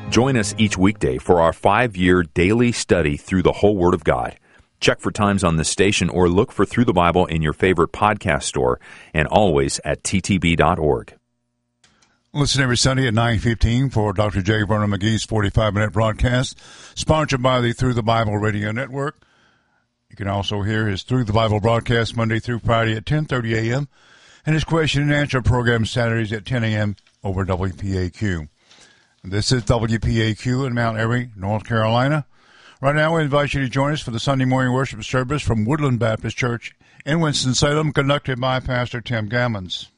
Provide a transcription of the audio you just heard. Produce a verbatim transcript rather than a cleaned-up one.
Join us each weekday for our five-year daily study through the whole Word of God. Check for times on this station or look for Through the Bible in your favorite podcast store and always at t t b dot org. Listen every Sunday at nine fifteen for Doctor J. Vernon McGee's forty-five minute broadcast, sponsored by the Through the Bible Radio Network. You can also hear his Through the Bible broadcast Monday through Friday at ten thirty a.m. and his question and answer program Saturdays at ten a.m. over W P A Q. This is W P A Q in Mount Airy, North Carolina. Right now, we invite you to join us for the Sunday morning worship service from Woodland Baptist Church in Winston-Salem, conducted by Pastor Tim Gammons.